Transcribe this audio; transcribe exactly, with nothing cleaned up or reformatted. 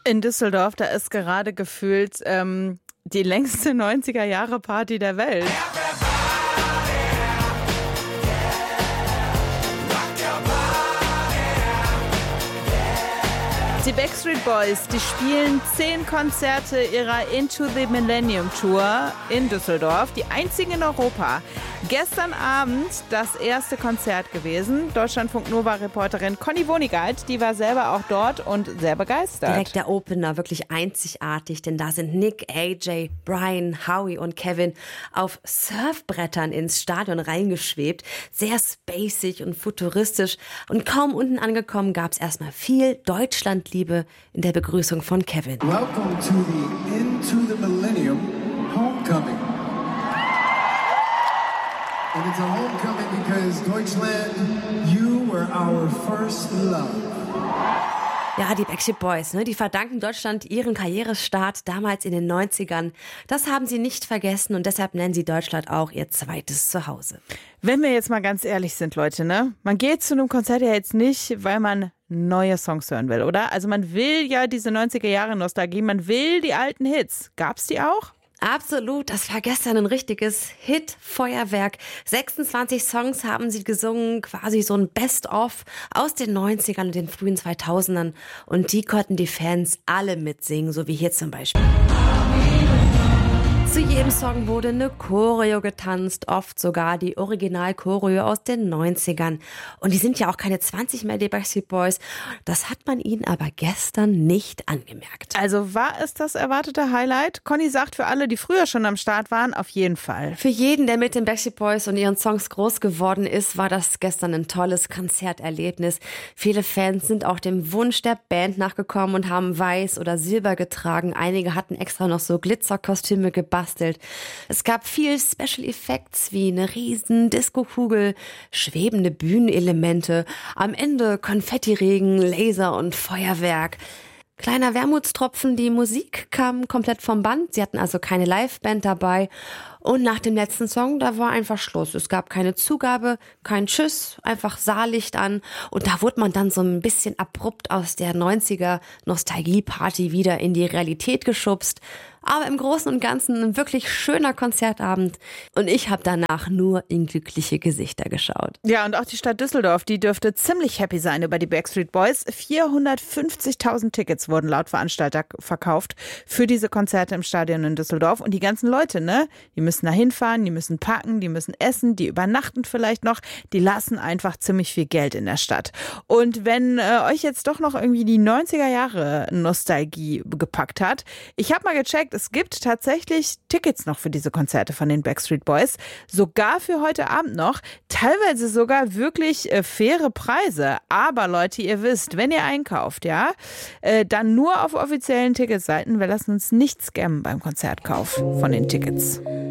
In Düsseldorf, da ist gerade gefühlt ähm, die längste neunziger-Jahre-Party der Welt. Die Backstreet Boys, die spielen zehn Konzerte ihrer Into the Millennium Tour in Düsseldorf, die einzigen in Europa. Gestern Abend das erste Konzert gewesen. Deutschlandfunk-Nova-Reporterin Conny Wonigald, die war selber auch dort und sehr begeistert. Direkt der Opener, wirklich einzigartig, denn da sind Nick, A J, Brian, Howie und Kevin auf Surfbrettern ins Stadion reingeschwebt. Sehr spacig und futuristisch. Und kaum unten angekommen gab es erstmal viel Deutschlandliebe in der Begrüßung von Kevin. Welcome to the Into the Millennium Homecoming. And it's a homecoming because Deutschland, you were our first love. Ja, die Backstreet Boys, ne, die verdanken Deutschland ihren Karrierestart damals in den neunzigern. Das haben sie nicht vergessen und deshalb nennen sie Deutschland auch ihr zweites Zuhause. Wenn wir jetzt mal ganz ehrlich sind, Leute, ne? Man geht zu einem Konzert ja jetzt nicht, weil man neue Songs hören will, oder? Also man will ja diese neunziger-Jahre-Nostalgie, man will die alten Hits. Gab's die auch? Absolut, das war gestern ein richtiges Hit-Feuerwerk. sechsundzwanzig Songs haben sie gesungen, quasi so ein Best-of aus den neunzigern und den frühen zweitausendern. Und die konnten die Fans alle mitsingen, so wie hier zum Beispiel. Zu jedem Song wurde eine Choreo getanzt, oft sogar die Original-Choreo aus den neunzigern. Und die sind ja auch keine zwanzig mehr, die Backstreet Boys. Das hat man ihnen aber gestern nicht angemerkt. Also war es das erwartete Highlight? Conny sagt, für alle, die früher schon am Start waren, auf jeden Fall. Für jeden, der mit den Backstreet Boys und ihren Songs groß geworden ist, war das gestern ein tolles Konzerterlebnis. Viele Fans sind auch dem Wunsch der Band nachgekommen und haben weiß oder silber getragen. Einige hatten extra noch so Glitzerkostüme gebastelt. Es gab viel Special Effects wie eine riesen Disco-Kugel, schwebende Bühnenelemente, am Ende Konfettiregen, Laser und Feuerwerk. Kleiner Wermutstropfen, die Musik kam komplett vom Band. Sie hatten also keine Liveband dabei. Und nach dem letzten Song, da war einfach Schluss. Es gab keine Zugabe, kein Tschüss, einfach Saallicht an. Und da wurde man dann so ein bisschen abrupt aus der neunziger-Nostalgie-Party wieder in die Realität geschubst. Aber im Großen und Ganzen ein wirklich schöner Konzertabend. Und ich habe danach nur in glückliche Gesichter geschaut. Ja, und auch die Stadt Düsseldorf, die dürfte ziemlich happy sein über die Backstreet Boys. vierhundertfünfzigtausend Tickets wurden laut Veranstalter verkauft für diese Konzerte im Stadion in Düsseldorf. Und die ganzen Leute, ne, die müssen da hinfahren, die müssen packen, die müssen essen, die übernachten vielleicht noch. Die lassen einfach ziemlich viel Geld in der Stadt. Und wenn äh, euch jetzt doch noch irgendwie die neunziger-Jahre-Nostalgie gepackt hat, ich habe mal gecheckt, es gibt tatsächlich Tickets noch für diese Konzerte von den Backstreet Boys. Sogar für heute Abend noch. Teilweise sogar wirklich äh, faire Preise. Aber Leute, ihr wisst, wenn ihr einkauft, ja, äh, dann nur auf offiziellen Ticketseiten. Wir lassen uns nicht scammen beim Konzertkauf von den Tickets.